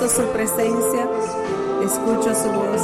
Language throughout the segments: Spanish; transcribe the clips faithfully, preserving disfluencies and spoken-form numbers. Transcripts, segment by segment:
Su presencia, escucho su voz.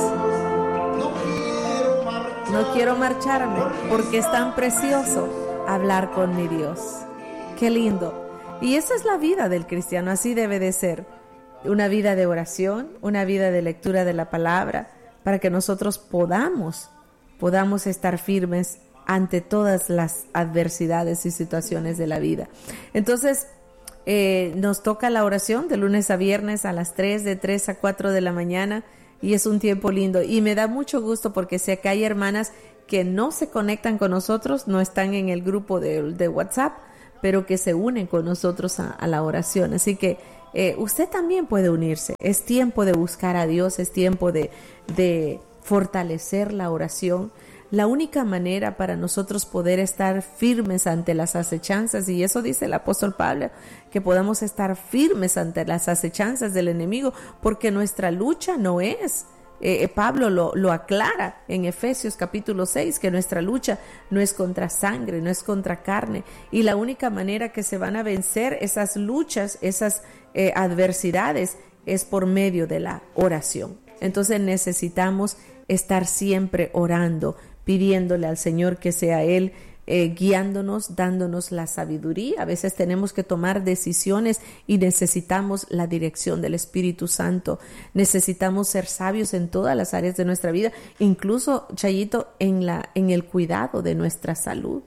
No quiero marcharme porque es tan precioso hablar con mi Dios. Qué lindo. Y esa es la vida del cristiano, así debe de ser. Una vida de oración, una vida de lectura de la palabra, para que nosotros podamos, podamos estar firmes ante todas las adversidades y situaciones de la vida. Entonces, Eh, nos toca la oración de lunes a viernes a las tres, de tres a cuatro de la mañana, y es un tiempo lindo y me da mucho gusto porque sé que hay hermanas que no se conectan con nosotros, no están en el grupo de, de WhatsApp, pero que se unen con nosotros a, a la oración. Así que eh, usted también puede unirse. Es tiempo de buscar a Dios, es tiempo de, de fortalecer la oración. La única manera para nosotros poder estar firmes ante las acechanzas, y eso dice el apóstol Pablo, que podamos estar firmes ante las acechanzas del enemigo, porque nuestra lucha no es, eh, Pablo lo, lo aclara en Efesios capítulo seis, que nuestra lucha no es contra sangre, no es contra carne, y la única manera que se van a vencer esas luchas, esas eh, adversidades, es por medio de la oración. Entonces necesitamos estar siempre orando, pidiéndole al Señor que sea Él eh, guiándonos, dándonos la sabiduría. A veces tenemos que tomar decisiones y necesitamos la dirección del Espíritu Santo. Necesitamos ser sabios en todas las áreas de nuestra vida, incluso, Chayito, en la, en el cuidado de nuestra salud.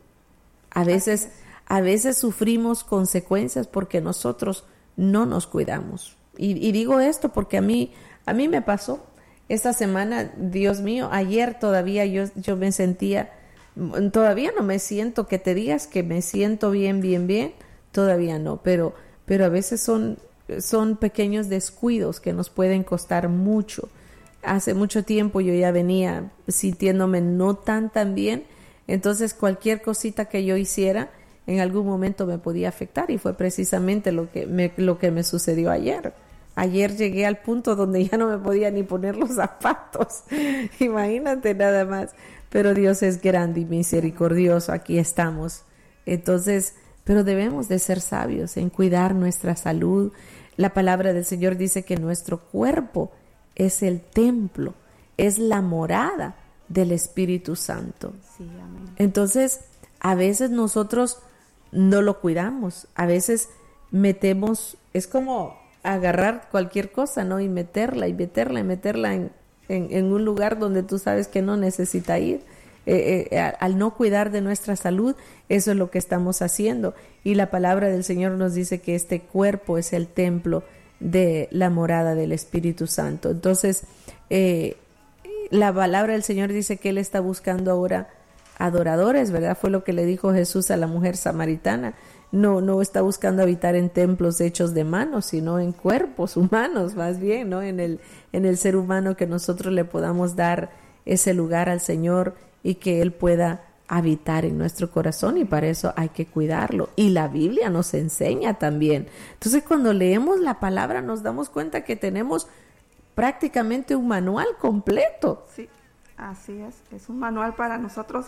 A veces, a veces sufrimos consecuencias porque nosotros no nos cuidamos. Y, y digo esto porque a mí, a mí me pasó. Esta semana, Dios mío, ayer todavía yo, yo me sentía, todavía no me siento, que te digas que me siento bien, bien, bien, todavía no, pero, pero a veces son, son pequeños descuidos que nos pueden costar mucho. Hace mucho tiempo yo ya venía sintiéndome no tan tan bien, entonces cualquier cosita que yo hiciera en algún momento me podía afectar, y fue precisamente lo que me, lo que me sucedió ayer. Ayer llegué al punto donde ya no me podía ni poner los zapatos. Imagínate nada más. Pero Dios es grande y misericordioso. Aquí estamos. Entonces, pero debemos de ser sabios en cuidar nuestra salud. La palabra del Señor dice que nuestro cuerpo es el templo, es la morada del Espíritu Santo. Sí, amén. Entonces, a veces nosotros no lo cuidamos. A veces metemos, es como agarrar cualquier cosa, ¿no? Y meterla, y meterla, y meterla en, en, en un lugar donde tú sabes que no necesita ir. Eh, eh, al no cuidar de nuestra salud, eso es lo que estamos haciendo. Y la palabra del Señor nos dice que este cuerpo es el templo de la morada del Espíritu Santo. Entonces, eh, la palabra del Señor dice que Él está buscando ahora adoradores, ¿verdad? Fue lo que le dijo Jesús a la mujer samaritana. No, no está buscando habitar en templos hechos de manos, sino en cuerpos humanos, más bien, ¿no? En el, en el ser humano, que nosotros le podamos dar ese lugar al Señor y que Él pueda habitar en nuestro corazón, y para eso hay que cuidarlo. Y la Biblia nos enseña también. Entonces, cuando leemos la palabra nos damos cuenta que tenemos prácticamente un manual completo. Sí, así es. Es un manual para nosotros.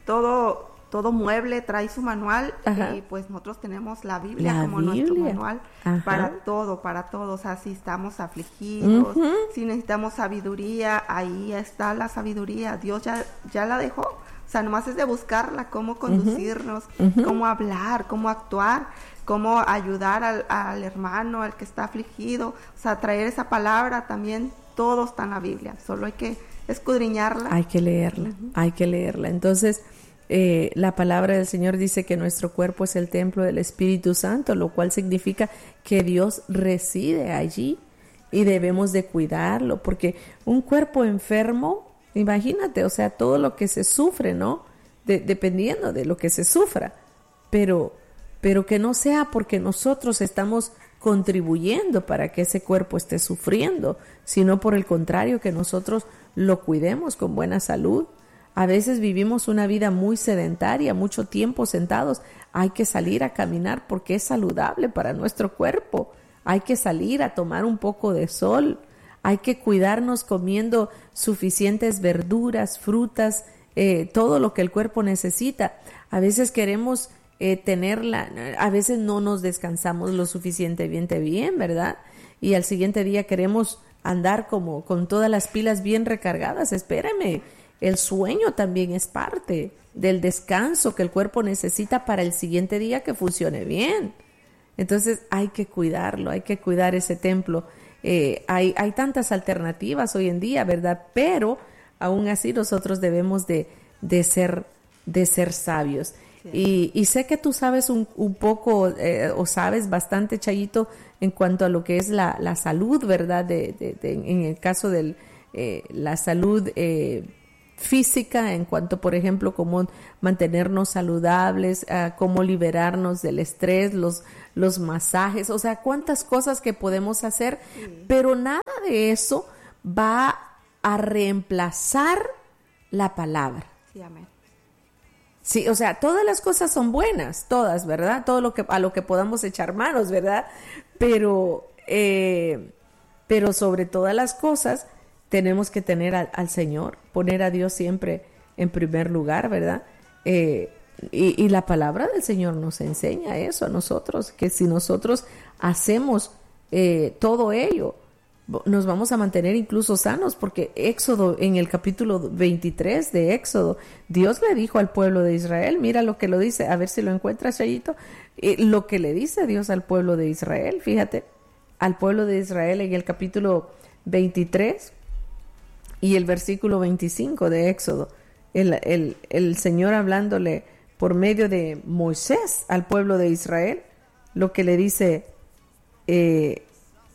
Todo todo mueble trae su manual. Ajá. Y pues nosotros tenemos la Biblia la como Biblia. nuestro manual. Ajá. Para todo, para todo. O sea, si estamos afligidos, uh-huh. si necesitamos sabiduría, ahí está la sabiduría. Dios ya, ya la dejó. O sea, nomás es de buscarla, cómo conducirnos, uh-huh. cómo hablar, cómo actuar, cómo ayudar al, al hermano, al que está afligido. O sea, traer esa palabra también, todo está en la Biblia. Solo hay que escudriñarla. Hay que leerla, uh-huh. hay que leerla. Entonces, eh, la palabra del Señor dice que nuestro cuerpo es el templo del Espíritu Santo, lo cual significa que Dios reside allí y debemos de cuidarlo, porque un cuerpo enfermo, imagínate, o sea, todo lo que se sufre, ¿no? De, dependiendo de lo que se sufra, pero, pero que no sea porque nosotros estamos contribuyendo para que ese cuerpo esté sufriendo, sino por el contrario, que nosotros lo cuidemos con buena salud. A veces vivimos una vida muy sedentaria, mucho tiempo sentados. Hay que salir a caminar porque es saludable para nuestro cuerpo. Hay que salir a tomar un poco de sol. Hay que cuidarnos comiendo suficientes verduras, frutas, eh, todo lo que el cuerpo necesita. A veces queremos eh, tenerla, a veces no nos descansamos lo suficientemente bien, ¿verdad? y al siguiente día queremos andar como con todas las pilas bien recargadas. Espéreme, el sueño también es parte del descanso que el cuerpo necesita para el siguiente día que funcione bien. Entonces hay que cuidarlo, hay que cuidar ese templo. Eh, hay, hay tantas alternativas hoy en día, ¿verdad? Pero aún así nosotros debemos de, de, ser, de ser sabios. Sí. Y, y sé que tú sabes un, un poco, eh, o sabes bastante, Chayito, en cuanto a lo que es la, la salud, ¿verdad? De, de, de, en el caso de eh, la salud eh, física, en cuanto, por ejemplo, cómo mantenernos saludables, uh, cómo liberarnos del estrés, los, los masajes, o sea, cuántas cosas que podemos hacer, sí. Pero nada de eso va a reemplazar la palabra. Sí, amén. Sí, o sea, todas las cosas son buenas, todas, ¿verdad? Todo lo que a lo que podamos echar manos, ¿verdad? Pero, eh, pero sobre todas las cosas tenemos que tener al, al Señor, poner a Dios siempre en primer lugar, ¿verdad? Eh, y, y la palabra del Señor nos enseña eso a nosotros, que si nosotros hacemos eh, todo ello, nos vamos a mantener incluso sanos, porque Éxodo, en el capítulo veintitrés de Éxodo, Dios le dijo al pueblo de Israel, mira lo que lo dice, a ver si lo encuentras, Chayito, eh, lo que le dice Dios al pueblo de Israel, fíjate, al pueblo de Israel en el capítulo veintitrés y el versículo veinticinco de Éxodo, el, el, el Señor hablándole por medio de Moisés al pueblo de Israel, lo que le dice eh,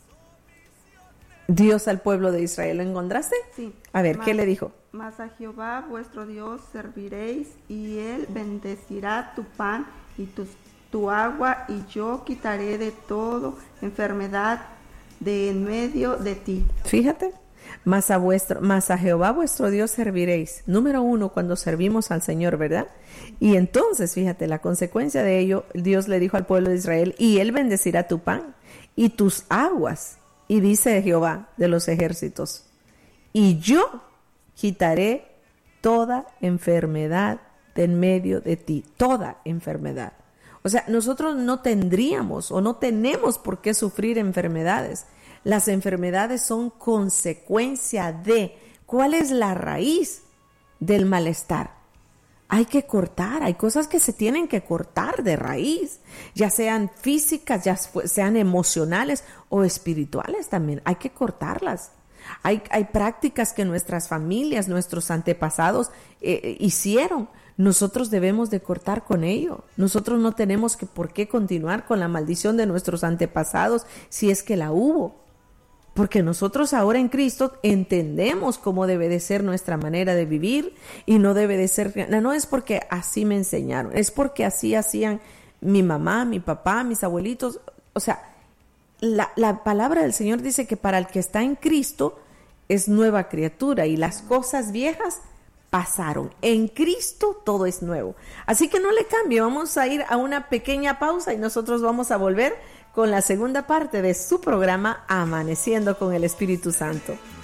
Dios al pueblo de Israel. ¿Lo encontraste? Sí. A ver, mas, ¿qué le dijo? Mas a Jehová vuestro Dios serviréis, y él bendecirá tu pan y tu, tu agua, y yo quitaré de todo enfermedad de en medio de ti. Fíjate, mas a, vuestro, mas a Jehová vuestro Dios serviréis. Número uno, cuando servimos al Señor, ¿verdad? Y entonces, fíjate, la consecuencia de ello, Dios le dijo al pueblo de Israel, y él bendecirá tu pan y tus aguas. Y dice Jehová de los ejércitos, y yo quitaré toda enfermedad de en medio de ti, toda enfermedad. O sea, nosotros no tendríamos o no tenemos por qué sufrir enfermedades. Las enfermedades son consecuencia de, ¿cuál es la raíz del malestar? Hay que cortar, hay cosas que se tienen que cortar de raíz, ya sean físicas, ya sean emocionales o espirituales también, hay que cortarlas. Hay, hay prácticas que nuestras familias, nuestros antepasados eh, hicieron, nosotros debemos de cortar con ello. Nosotros no tenemos que por qué continuar con la maldición de nuestros antepasados si es que la hubo. Porque nosotros ahora en Cristo entendemos cómo debe de ser nuestra manera de vivir y no debe de ser, no es porque así me enseñaron, es porque así hacían mi mamá, mi papá, mis abuelitos. O sea, la, la palabra del Señor dice que para el que está en Cristo es nueva criatura y las cosas viejas pasaron. En Cristo todo es nuevo. Así que no le cambie, vamos a ir a una pequeña pausa y nosotros vamos a volver con la segunda parte de su programa Amaneciendo con el Espíritu Santo.